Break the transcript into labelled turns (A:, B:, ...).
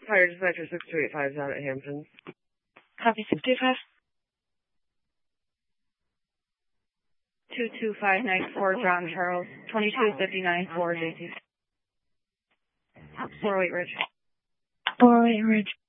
A: Fire Dispatcher 6285 is out at Hamptons.
B: Copy 625. 22594 John Charles, 2259 4 JC. 408 Ridge.
C: 408 Ridge.